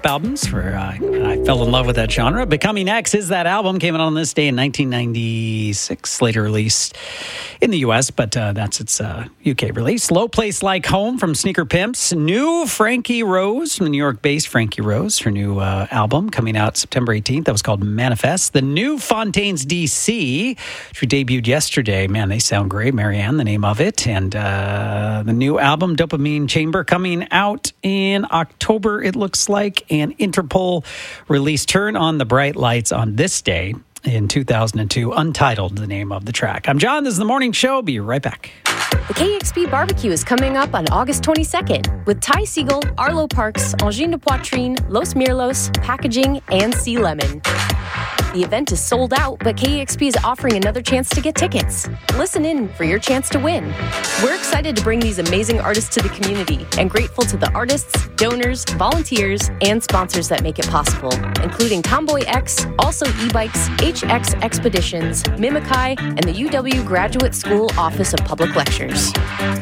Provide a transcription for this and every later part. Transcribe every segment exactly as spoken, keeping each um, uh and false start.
albums for uh, I fell in love with that genre. Becoming X is that album, came out on this day in nineteen ninety-six, later released in the U S, but uh, that's its uh, U K release. Low Place Like Home from Sneaker Pimps. New Frankie Rose from the New York-based Frankie Rose, her new uh, album coming out September eighteenth. That was called Manifest. The new Fontaines D C, which we debuted yesterday. Man, they sound great. Marianne, the name of it. And uh, the new album, Dopamine Chamber, coming out in October, it looks like. And Interpol released Turn on the Bright Lights on this day in two thousand two, Untitled, the name of the track. I'm John. This is The Morning Show. Be right back. The K X P Barbecue is coming up on August twenty-second with Ty Siegel, Arlo Parks, Angine de Poitrine, Los Mirlos, Packaging, and Sea Lemon. The event is sold out, but K X P is offering another chance to get tickets. Listen in for your chance to win. We're excited to bring these amazing artists to the community and grateful to the artists, donors, volunteers, and sponsors that make it possible, including Tomboy X, Also E-Bikes, H X Expeditions, Mimikai, and the U W Graduate School Office of Public Lectures.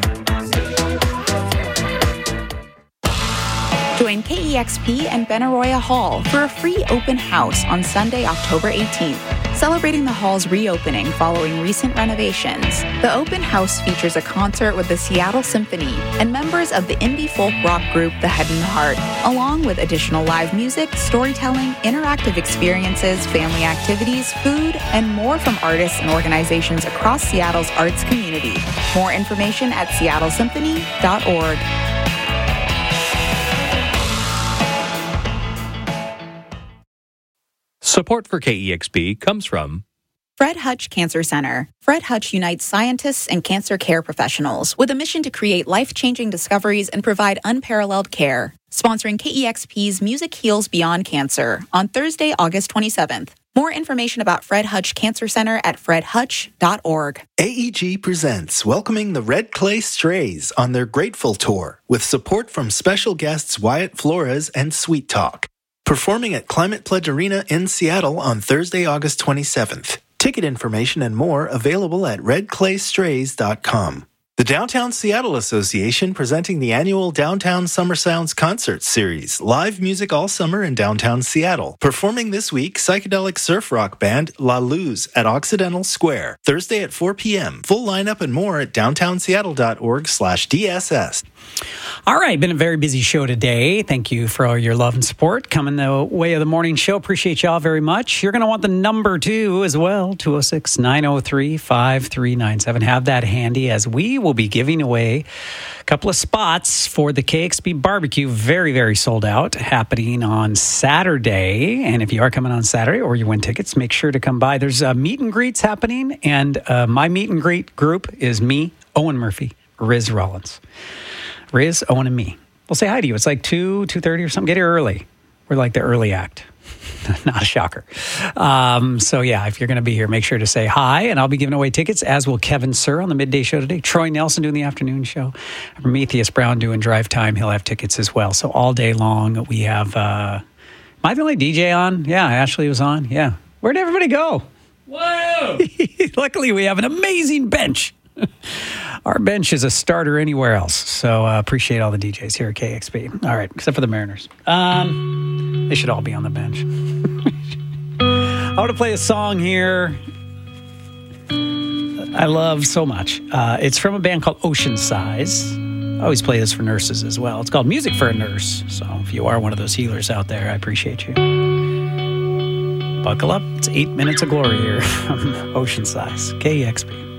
Join K E X P and Benaroya Hall for a free open house on Sunday, October eighteenth, celebrating the hall's reopening following recent renovations. The open house features a concert with the Seattle Symphony and members of the indie folk rock group The Head and the Heart, along with additional live music, storytelling, interactive experiences, family activities, food, and more from artists and organizations across Seattle's arts community. More information at seattle symphony dot org. Support for K E X P comes from Fred Hutch Cancer Center. Fred Hutch unites scientists and cancer care professionals with a mission to create life-changing discoveries and provide unparalleled care. Sponsoring K E X P's Music Heals Beyond Cancer on Thursday, August twenty-seventh. More information about Fred Hutch Cancer Center at fred hutch dot org. A E G presents welcoming the Red Clay Strays on their Grateful Tour with support from special guests Wyatt Flores and Sweet Talk. Performing at Climate Pledge Arena in Seattle on Thursday, August twenty-seventh. Ticket information and more available at red clay strays dot com. The Downtown Seattle Association presenting the annual Downtown Summer Sounds Concert Series. Live music all summer in downtown Seattle. Performing this week, psychedelic surf rock band La Luz at Occidental Square. Thursday at four p.m. Full lineup and more at downtown seattle dot org slash D S S. All right, been a very busy show today. Thank you for all your love and support coming the way of the morning show. Appreciate y'all very much. You're going to want the number too as well, two oh six, nine oh three, five three nine seven. Have that handy as we will be giving away a couple of spots for the K X P Barbecue. Very, very sold out, happening on Saturday. And if you are coming on Saturday or you win tickets, make sure to come by. There's uh, meet and greets happening, and uh, my meet and greet group is me, Owen Murphy, Riz Rollins. Riz, Owen, and me. We'll say hi to you. It's like two, two thirty or something. Get here early. We're like the early act. Not a shocker. Um, so, yeah, if you're going to be here, make sure to say hi. And I'll be giving away tickets, as will Kevin Sir on the midday show today. Troy Nelson doing the afternoon show. Prometheus Brown doing drive time. He'll have tickets as well. So all day long, we have... Uh, am I the only D J on? Yeah, Ashley was on. Yeah. Where'd everybody go? Whoa! Luckily, we have an amazing bench. Our bench is a starter anywhere else. So uh, appreciate all the D Js here at K X P. All right, except for the Mariners. Um, they should all be on the bench. I want to play a song here I love so much. Uh, it's from a band called Ocean Size. I always play this for nurses as well. It's called Music for a Nurse. So if you are one of those healers out there, I appreciate you. Buckle up. It's eight minutes of glory here from Ocean Size. K X P.